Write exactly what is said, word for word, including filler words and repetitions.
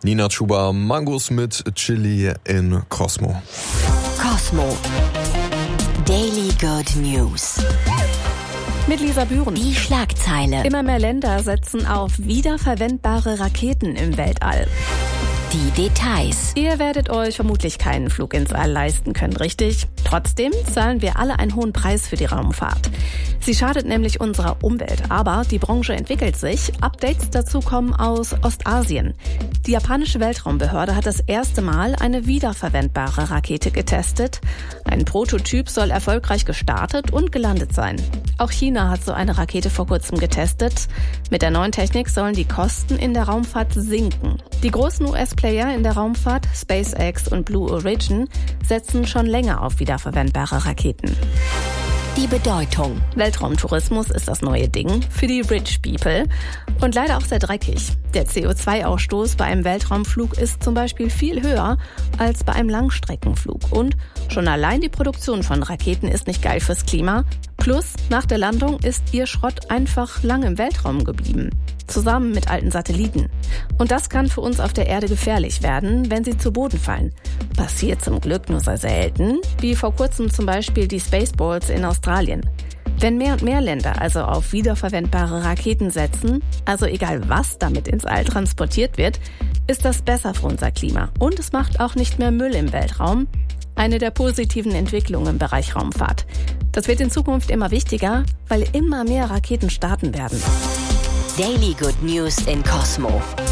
Nina Chuba, Mangos mit Chili in Cosmo. Cosmo. Daily Good News. Mit Lisa Bühren. Die Schlagzeile. Immer mehr Länder setzen auf wiederverwendbare Raketen im Weltall. Die Details. Ihr werdet euch vermutlich keinen Flug ins All leisten können, richtig? Trotzdem zahlen wir alle einen hohen Preis für die Raumfahrt. Sie schadet nämlich unserer Umwelt, aber die Branche entwickelt sich. Updates dazu kommen aus Ostasien. Die japanische Weltraumbehörde hat das erste Mal eine wiederverwendbare Rakete getestet. Ein Prototyp soll erfolgreich gestartet und gelandet sein. Auch China hat so eine Rakete vor kurzem getestet. Mit der neuen Technik sollen die Kosten in der Raumfahrt sinken. Die großen U S-Player in der Raumfahrt, SpaceX und Blue Origin, setzen schon länger auf wiederverwendbare Raketen. Die Bedeutung. Weltraumtourismus ist das neue Ding für die Rich People und leider auch sehr dreckig. Der C O zwei Ausstoß bei einem Weltraumflug ist zum Beispiel viel höher als bei einem Langstreckenflug. Und schon allein die Produktion von Raketen ist nicht geil fürs Klima. Plus, nach der Landung ist ihr Schrott einfach lang im Weltraum geblieben. Zusammen mit alten Satelliten. Und das kann für uns auf der Erde gefährlich werden, wenn sie zu Boden fallen. Passiert zum Glück nur sehr selten, wie vor kurzem zum Beispiel die Spaceballs in Australien. Wenn mehr und mehr Länder also auf wiederverwendbare Raketen setzen, also egal was damit ins All transportiert wird, ist das besser für unser Klima. Und es macht auch nicht mehr Müll im Weltraum. Eine der positiven Entwicklungen im Bereich Raumfahrt. Das wird in Zukunft immer wichtiger, weil immer mehr Raketen starten werden. Daily Good News in Cosmo.